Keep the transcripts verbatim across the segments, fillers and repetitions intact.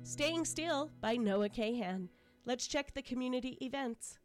Staying Still by Noah Kahan. Let's check the community events.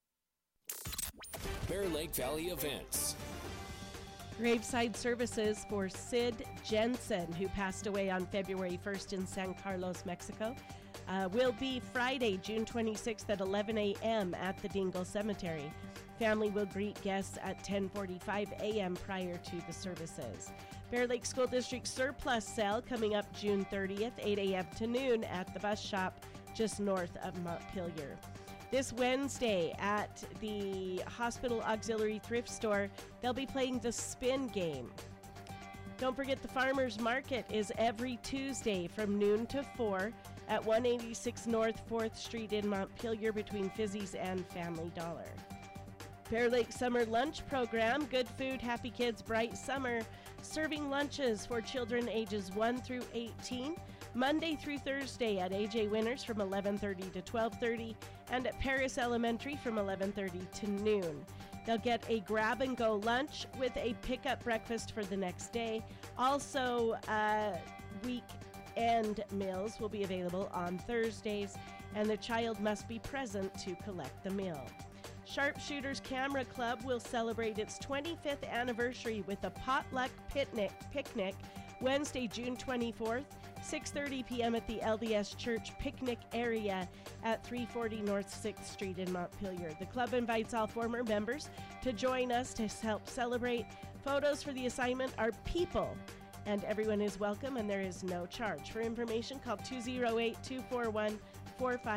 Bear Lake Valley events. Graveside services for Sid Jensen, who passed away on February first in San Carlos, Mexico, uh, will be Friday, June twenty-sixth at eleven a.m. at the Dingle Cemetery. Family will greet guests at ten forty-five a.m. prior to the services. Bear Lake School District surplus sale coming up June thirtieth, eight a.m. to noon at the bus shop just north of Montpelier. This Wednesday at the Hospital Auxiliary Thrift Store, they'll be playing the spin game. Don't forget the Farmers Market is every Tuesday from noon to four at one eighty-six North fourth Street in Montpelier between Fizzy's and Family Dollar. Bear Lake Summer Lunch Program, good food, happy kids, bright summer. Serving lunches for children ages one through eighteen, Monday through Thursday at A J Winners from eleven thirty to twelve thirty, and at Paris Elementary from eleven thirty to noon. They'll get a grab-and-go lunch with a pickup breakfast for the next day. Also, uh, weekend meals will be available on Thursdays, and the child must be present to collect the meal. Sharpshooters Camera Club will celebrate its twenty-fifth anniversary with a potluck picnic, picnic Wednesday, June twenty-fourth, six thirty p.m. at the L D S Church Picnic Area at three forty North sixth Street in Montpelier. The club invites all former members to join us to help celebrate. Photos for the assignment are people, and everyone is welcome, and there is no charge. For information, call two oh eight, two four one, four five